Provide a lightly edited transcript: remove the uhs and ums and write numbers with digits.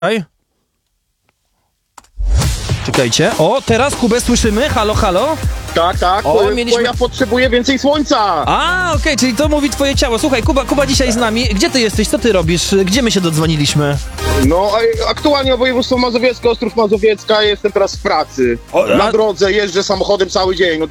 Czekajcie. O, teraz Kubę słyszymy. Halo, halo. Tak, O, bo mieliśmy- ja potrzebuję więcej słońca. A, okej, czyli to mówi twoje ciało. Słuchaj, Kuba dzisiaj z nami. Gdzie ty jesteś? Co ty robisz? Gdzie my się dodzwoniliśmy? No, aktualnie województwo mazowieckie, Ostrów Mazowiecka, jestem teraz w pracy. O, Na drodze jeżdżę samochodem cały dzień. No,